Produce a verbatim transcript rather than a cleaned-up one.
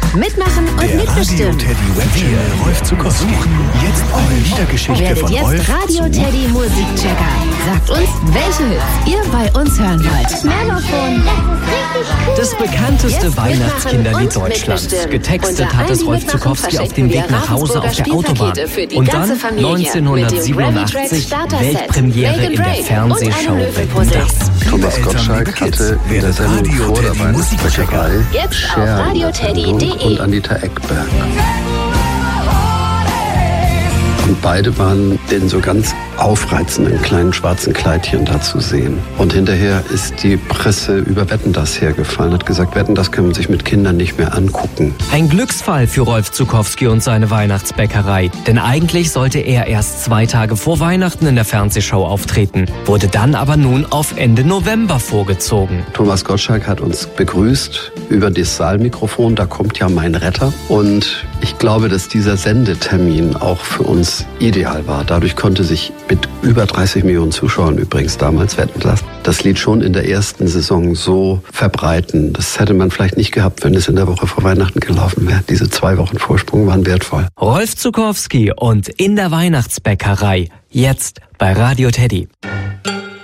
Mitmachen und Der mitbestimmen. Radio Teddy Webchannel Rolf Zuckowski. Jetzt eine Liedergeschichte Werdet von jetzt Rolf Radio zu Teddy Musikchecker. Sagt uns, welche Hits ihr bei uns hören wollt. Melofon. Das bekannteste Jetzt Weihnachtskinderlied mitmachen und Deutschlands. mitbestimmen. Getextet Unter hat all es die Rolf Mitmachen Zuckowski auf verschenken dem Weg wir nach Hause auf der Autobahn. Ravensburger Spielpakete für die Und ganze dann Familie neunzehnhundertsiebenundachtzig mit dem Gravity Trade Weltpremiere Starter in der Set, Fernsehshow Megan Ray Wetten, und ein das. Thomas Eltern, Gottschalk liebe Kids, hatte in der werdet Sendung Radio vor der Teddy Musikchecker. Weihnachtsbäckerei Jetzt auf Cher radioteddy.de. und Anita Ekberg. Und beide waren in so ganz aufreizenden kleinen schwarzen Kleidchen da zu sehen. Und hinterher ist die Presse über Wetten, das hergefallen, hat gesagt, Wetten, das kann man sich mit Kindern nicht mehr angucken. Ein Glücksfall für Rolf Zuckowski und seine Weihnachtsbäckerei. Denn eigentlich sollte er erst zwei Tage vor Weihnachten in der Fernsehshow auftreten, wurde dann aber nun auf Ende November vorgezogen. Thomas Gottschalk hat uns begrüßt über das Saalmikrofon, da kommt ja mein Retter. Und ich glaube, dass dieser Sendetermin auch für uns ideal war. Dadurch konnte sich mit über dreißig Millionen Zuschauern übrigens damals Wetten, das das Lied schon in der ersten Saison so verbreiten. Das hätte man vielleicht nicht gehabt, wenn es in der Woche vor Weihnachten gelaufen wäre. Diese zwei Wochen Vorsprung waren wertvoll. Rolf Zuckowski und in der Weihnachtsbäckerei. Jetzt bei Radio Teddy.